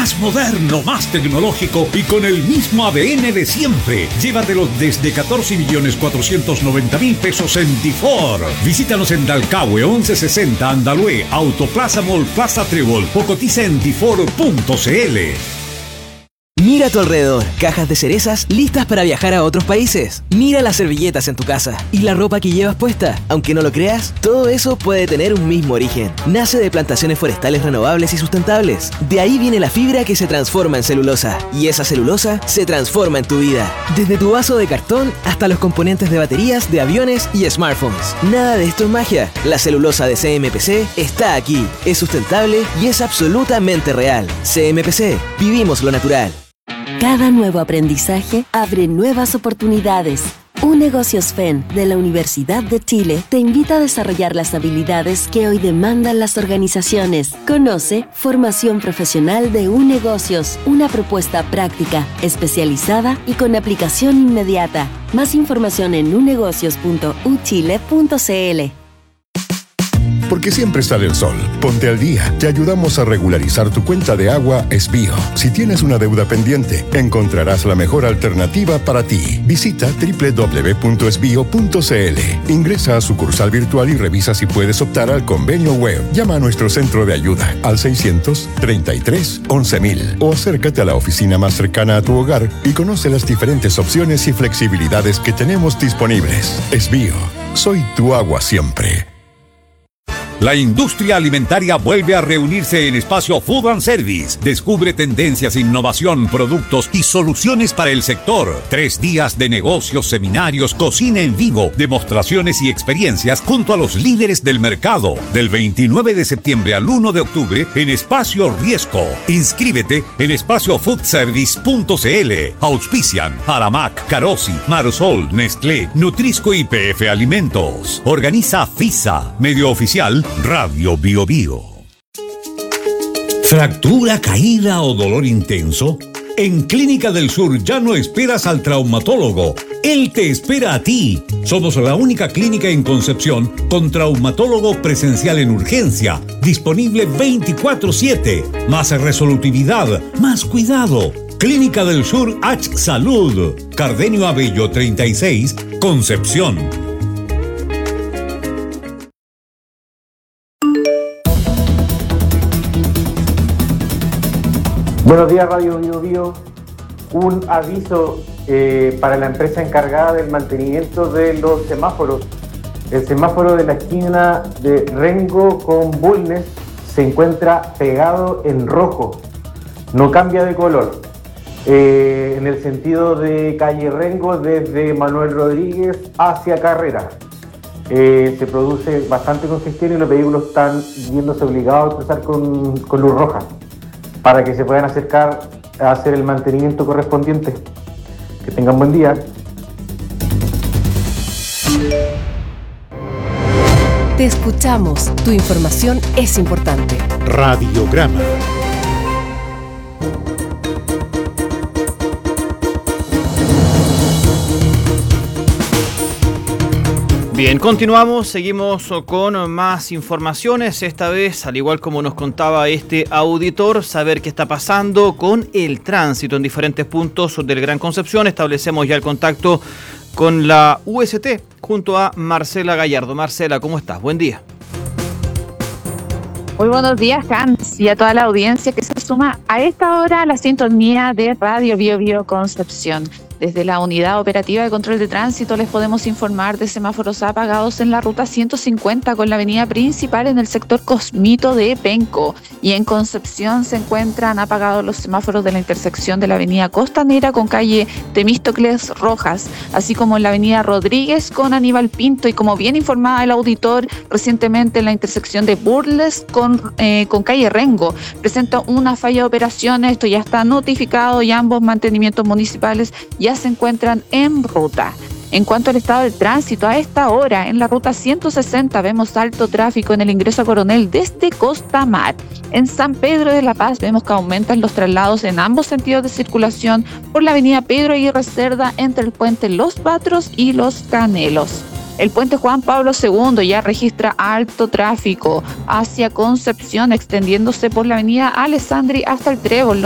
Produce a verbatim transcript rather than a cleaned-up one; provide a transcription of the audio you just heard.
Más moderno, más tecnológico y con el mismo A D N de siempre. Llévatelo desde catorce millones cuatrocientos noventa mil pesos en Tifor. Visítanos en Dalcahue once sesenta Andalue, Autoplaza Mall Plaza Trébol o cotiza en tifor punto cl. Mira a tu alrededor, cajas de cerezas listas para viajar a otros países. Mira las servilletas en tu casa y la ropa que llevas puesta. Aunque no lo creas, todo eso puede tener un mismo origen. Nace de plantaciones forestales renovables y sustentables. De ahí viene la fibra que se transforma en celulosa. Y esa celulosa se transforma en tu vida. Desde tu vaso de cartón hasta los componentes de baterías de aviones y smartphones. Nada de esto es magia. La celulosa de C M P C está aquí. Es sustentable y es absolutamente real. C M P C. Vivimos lo natural. Cada nuevo aprendizaje abre nuevas oportunidades. UNegocios F E N de la Universidad de Chile te invita a desarrollar las habilidades que hoy demandan las organizaciones. Conoce Formación Profesional de UNegocios, una propuesta práctica, especializada y con aplicación inmediata. Más información en unegocios punto u chile punto cl. Porque siempre sale el sol. Ponte al día. Te ayudamos a regularizar tu cuenta de agua Esbío. Si tienes una deuda pendiente, encontrarás la mejor alternativa para ti. Visita doble u doble u doble u punto esbío punto cl. Ingresa a sucursal virtual y revisa si puedes optar al convenio web. Llama a nuestro centro de ayuda al seiscientos treinta y tres once mil o acércate a la oficina más cercana a tu hogar y conoce las diferentes opciones y flexibilidades que tenemos disponibles. Esbío. Soy tu agua siempre. La industria alimentaria vuelve a reunirse en Espacio Food and Service. Descubre tendencias, innovación, productos y soluciones para el sector. Tres días de negocios, seminarios, cocina en vivo, demostraciones y experiencias junto a los líderes del mercado. Del veintinueve de septiembre al uno de octubre en Espacio Riesco. Inscríbete en espacio food service punto cl. Auspician Aramac, Carosi, Marosol, Nestlé, Nutrisco y P F Alimentos. Organiza FISA, medio oficial Radio Bio Bio. ¿Fractura, caída o dolor intenso? En Clínica del Sur ya no esperas al traumatólogo. Él te espera a ti. Somos la única clínica en Concepción con traumatólogo presencial en urgencia, disponible veinticuatro siete. Más resolutividad, más cuidado. Clínica del Sur H Salud. Cardenio Abello treinta y seis, Concepción. Buenos días, Radio Bio Bio. Un aviso eh, para la empresa encargada del mantenimiento de los semáforos. El semáforo de la esquina de Rengo con Bulnes se encuentra pegado en rojo. No cambia de color. Eh, en el sentido de calle Rengo, desde Manuel Rodríguez hacia Carrera. Eh, se produce bastante congestión y los vehículos están viéndose obligados a cruzar con, con luz roja, para que se puedan acercar a hacer el mantenimiento correspondiente. Que tengan buen día. Te escuchamos. Tu información es importante. Radiograma. Bien, continuamos, seguimos con más informaciones, esta vez, al igual como nos contaba este auditor, saber qué está pasando con el tránsito en diferentes puntos del Gran Concepción. Establecemos ya el contacto con la U S T junto a Marcela Gallardo. Marcela, ¿cómo estás? Buen día. Muy buenos días, Hans, y a toda la audiencia que se suma a esta hora a la sintonía de Radio Bio Bio Concepción. Desde la Unidad Operativa de Control de Tránsito les podemos informar de semáforos apagados en la ruta ciento cincuenta con la avenida principal en el sector Cosmito de Penco. Y en Concepción se encuentran apagados los semáforos de la intersección de la avenida Costanera con calle Temístocles Rojas, así como en la avenida Rodríguez con Aníbal Pinto. Y como bien informaba el auditor, recientemente en la intersección de Burles con, eh, con calle Rengo presenta una falla de operaciones. Esto ya está notificado y ambos mantenimientos municipales ya se encuentran en ruta. En cuanto al estado del tránsito, a esta hora en la ruta ciento sesenta vemos alto tráfico en el ingreso a Coronel desde Costa Mar. En San Pedro de la Paz vemos que aumentan los traslados en ambos sentidos de circulación por la avenida Pedro Aguirre Cerda entre el puente Los Batros y Los Canelos. El puente Juan Pablo segundo ya registra alto tráfico hacia Concepción, extendiéndose por la avenida Alessandri hasta el Trébol.